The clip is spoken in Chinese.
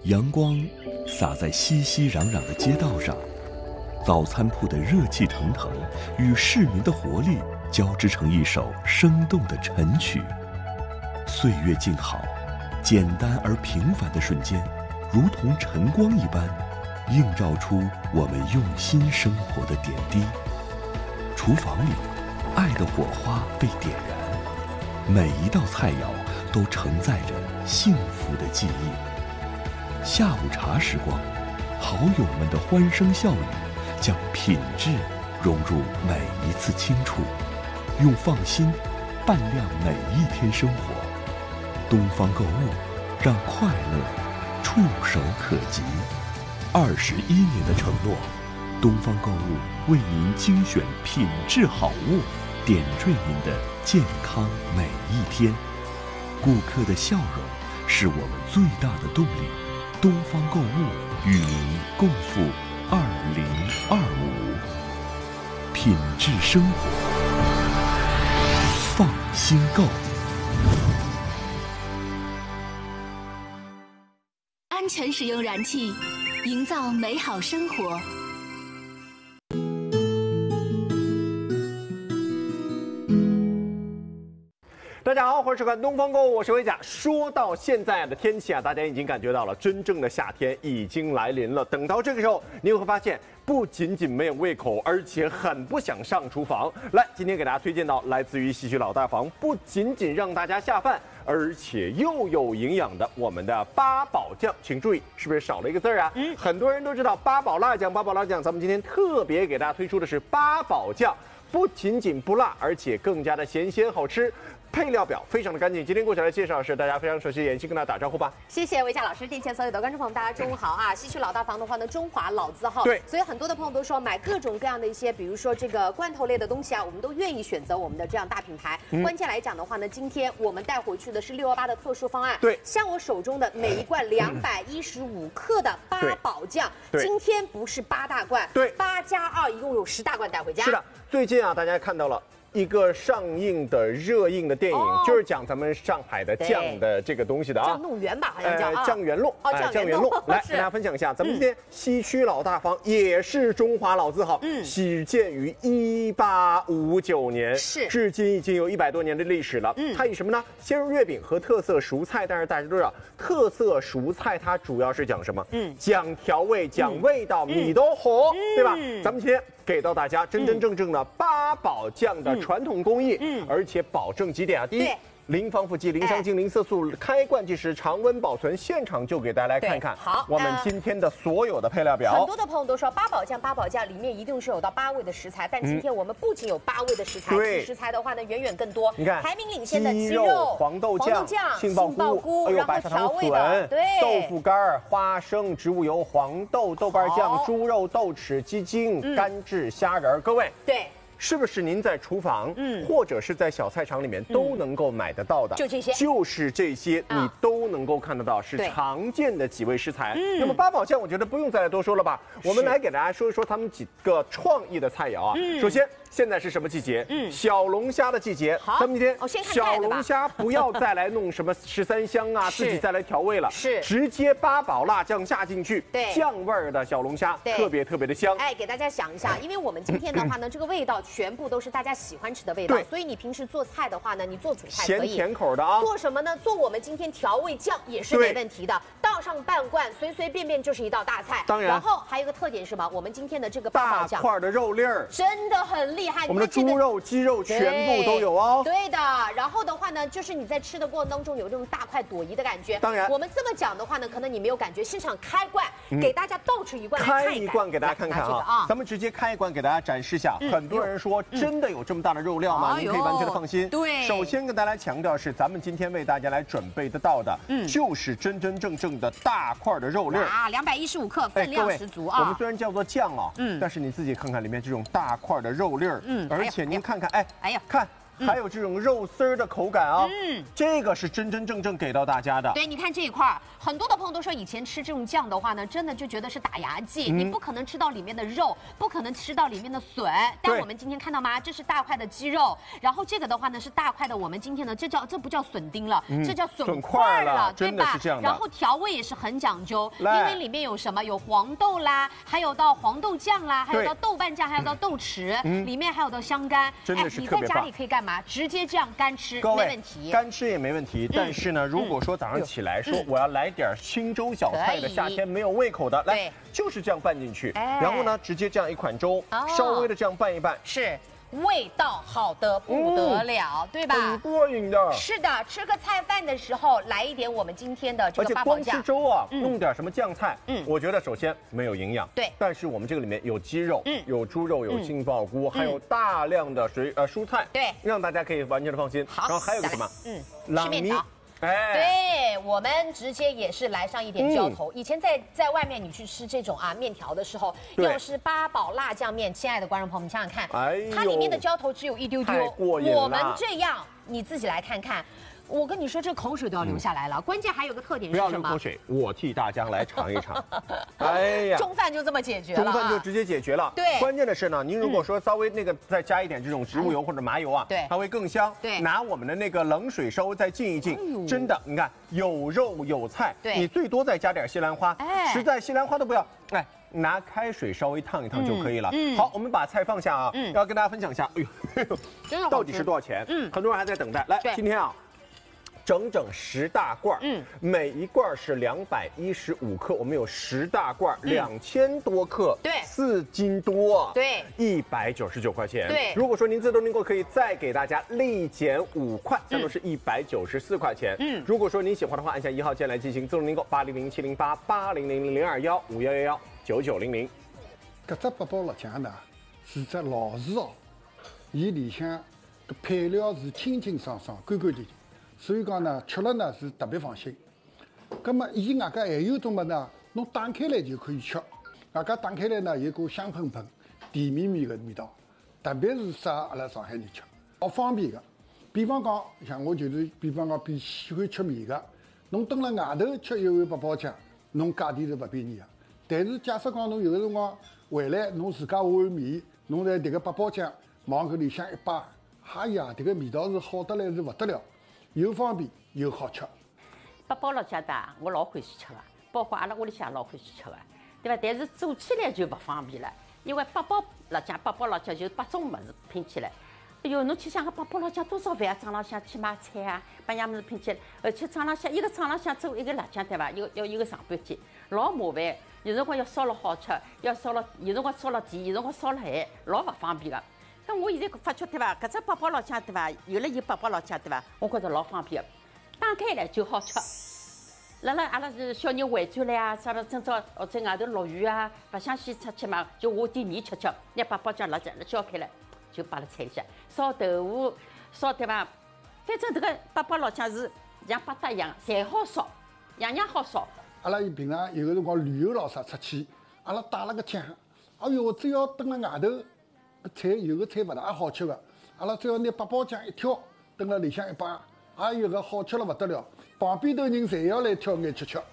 阳光洒在熙熙攘攘的街道上，早餐铺的热气腾腾与市民的活力交织成一首生动的晨曲。岁月静好，简单而平凡的瞬间，如同晨光一般，映照出我们用心生活的点滴。厨房里，爱的火花被点燃，每一道菜肴都承载着幸福的记忆。下午茶时光，好友们的欢声笑语，将品质融入每一次清楚，用放心伴亮每一天生活。东方购物，让快乐触手可及。21年的承诺，东方购物为您精选品质好物，点缀您的健康每一天。顾客的笑容是我们最大的动力。东方购物与您共赴2025，品质生活，放心购。 安全使用燃气，营造美好生活。 大家好，欢迎收看东方购物，我是维甲。说到现在的天气啊，大家已经感觉到了，真正的夏天已经来临了。等到这个时候，你会发现，不仅仅没有胃口，而且很不想上厨房。来，今天给大家推荐到来自于西区老大房，不仅仅让大家下饭，而且又有营养的我们的八宝酱。请注意，是不是少了一个字啊？很多人都知道八宝辣酱，八宝辣酱，咱们今天特别给大家推出的是八宝酱，不仅仅不辣，而且更加的咸鲜好吃。配料表非常的干净。今天过来介绍的是大家非常熟悉的妍希，跟大家打招呼吧。 谢谢维嘉老师，电前所有的观众朋友们，大家中午好啊！西区老大房的话呢，中华老字号， 对， 所以很多的朋友都说买各种各样的一些，比如说这个罐头类的东西啊，我们都愿意选择我们的这样大品牌。关键来讲的话呢，今天我们带回去的是618的特殊方案。 对， 像我手中的每一罐215克的八宝酱，今天不是8大罐， 对 8+2一共有10大罐带回家。 是的，最近啊，大家看到了。一个上映的热映的电影，就是讲咱们上海的酱的这个东西的啊， 酱弄圆吧，好像叫酱圆弄，酱圆弄。来跟大家分享一下，咱们今天西区老大房也是中华老字号，始建于1859年， 是至今已经有100多年的历史了。它以什么呢？鲜肉月饼和特色蔬菜，但是大家都知道，特色蔬菜它主要是讲什么？讲调味，讲味道，米都火，对吧？咱们今天给到大家真真正正的八宝酱的传统工艺，而且保证几点啊？第一，零防腐剂、零香精、零色素，开罐即食，常温保存。现场就给大家来看看， 好， 我们今天的所有的配料表。 很多的朋友都说八宝酱里面一定是有到8味的食材，但今天我们不仅有8味的食材，食材的话呢远远更多。 你看， 排名领先的鸡肉、黄豆酱、杏鲍菇， 然后调味的豆腐干、花生、植物油、黄豆、豆瓣酱、猪肉、豆豉、鸡精、干制虾仁。各位， 对。 是不是您在厨房，或者是在小菜场里面都能够买得到的？ 就这些， 就是这些，你都能够看得到，是常见的几味食材。那么八宝酱，我觉得不用再来多说了吧？我们来给大家说一说他们几个创意的菜肴啊。首先，现在是什么季节？小龙虾的季节。 好， 咱们今天小龙虾不要再来弄什么13香啊，自己再来调味了， 是直接八宝辣酱下进去， 对， 酱味儿的小龙虾，特别特别的香。 哎，给大家想一下，因为我们今天的话呢，这个味道全部都是大家喜欢吃的味道，所以你平时做菜的话呢，你做主菜可以咸甜口的啊。 做什么呢？做我们今天调味酱也是没问题的，倒上半罐，随随便便就是一道大菜。 当然， 然后还有一个特点是什么？我们今天的这个八宝酱， 大块的肉粒儿真的很厉害。 我们的猪肉、鸡肉全部都有哦。 对的。然后的话呢，就是你在吃的过程当中有这种大块朵颐的感觉。 当然， 我们这么讲的话呢，可能你没有感觉。现场开罐，给大家倒出一罐来看一看。 开一罐给大家看看啊！咱们直接开一罐给大家展示下。很多人说，真的有这么大的肉料吗？您可以完全的放心。 对， 首先跟大家强调是，咱们今天为大家来准备得到的，就是真真正正的大块的肉粒啊，215克，分量十足啊。 我们虽然叫做酱啊，但是你自己看看里面这种大块的肉粒儿，而且您看看，哎呀，看。还有这种肉丝儿的口感啊，这个是真真正正给到大家的。 对，你看这一块很多的朋友都说，以前吃这种酱的话呢，真的就觉得是打牙祭，你不可能吃到里面的肉，不可能吃到里面的笋。但我们今天看到吗？这是大块的鸡肉，然后这个的话呢是大块的，我们今天呢这不叫笋丁了，这叫笋块了，对吧？然后调味也是很讲究，因为里面有什么？有黄豆啦，还有到黄豆酱啦，还有到豆瓣酱，还有到豆豉，里面还有到香干。 真的是特别棒。 你在家里可以干嘛？直接这样干吃，没问题。 干吃也没问题。但是呢，如果说早上起来说我要来点清粥小菜的，夏天没有胃口的，来就是这样拌进去，然后呢，直接这样一款粥，稍微的这样拌一拌， 是。味道好的不得了，对吧？ 很过瘾的。 是的，吃个菜饭的时候来一点我们今天的这个八宝酱。 而且光吃粥啊，弄点什么酱菜，我觉得首先没有营养， 对。 但是我们这个里面有鸡肉，有猪肉，有杏鲍菇，还有大量的蔬菜， 对， 让大家可以完全的放心。 好， 然后还有个什么？ 吃面条。对，我们直接也是来上一点浇头。以前在外面你去吃这种面条的时候，又是八宝辣酱面，亲爱的观众朋友们，想想看，它里面的浇头只有一丢丢，我们这样你自己来看看。我跟你说，这口水都要流下来了。关键还有个特点是什么？ 不要流口水，我替大家来尝一尝。哎呀， 中饭就这么解决了， 中饭就直接解决了。 对， 关键的是呢，您如果说稍微再加一点这种植物油或者麻油啊， 对， 它会更香。 对， 拿我们的那个冷水稍微再浸一浸，真的，你看有肉有菜， 对， 你最多再加点西兰花，实在西兰花都不要，拿开水稍微烫一烫就可以了。好，我们把菜放下啊，要跟大家分享一下，哎呦，到底是多少钱？很多人还在等待。来，今天啊。整整10大罐，每一罐是215克，我们有10大罐，2000多克， 对 ，4斤多， 对 ，199块钱， 对。 如果说您自动订购，可以再给大家立减5块，相当是194块钱。如果说您喜欢的话，按下1号键来进行自动订购，8007088000021851119900。 搿只八宝辣酱呢是只老字号，伊里向个配料是清清爽爽、干干净净。所以讲呢，吃了呢是特别放心。那么伊外加还有种么呢，侬打开来就可以吃。外加打开来呢，有股香喷喷、甜绵绵的味道，特别是适合阿拉上海人吃，好方便的。比方讲，像我就是比方讲比喜欢吃面的，侬蹲辣外头吃一碗八宝酱，侬价钿是不便宜的。但是假设讲侬有个辰光回来，侬自家下碗面，侬在迭个八宝酱往搿里向一摆，哎呀，迭个味道是好得来是不得了。又方便又好吃。 八宝辣酱的，我老欢喜吃的，包括阿拉屋里向老欢喜吃的，对吧？但是做起来就不方便了，因为八宝辣酱就8种物事拼起来。哎哟，侬去想个八宝辣酱多少饭啊？早浪向去买菜啊，把样物事拼起来，而且早浪向一个早浪向做一个辣酱对伐？要一个上半天，老麻烦。有辰光要烧了好吃，要烧了有辰光烧了甜，有辰光烧了咸，老勿方便个。那我现在发觉对伐？搿只八宝辣酱对伐？有了八宝辣酱对伐？我觉着老方便，打开来就好吃。阿拉是小人回转来啊，啥了今朝在外头落雨啊，勿想先出去嘛，就下点面吃吃。拿八宝酱辣浇开来，就摆辣菜里向，烧豆腐，烧对伐？反正这个八宝辣酱是像八搭一样，侪好烧，样样好烧。 阿拉平常有个辰光旅游咾啥出去，阿拉打了个酱，哎哟，只要蹲辣外头。菜有个菜勿大好吃个，阿拉只要拿八宝酱一挑，蹲辣里向一摆，哎哟，搿好吃了勿得了，旁边头人侪要来挑眼吃吃。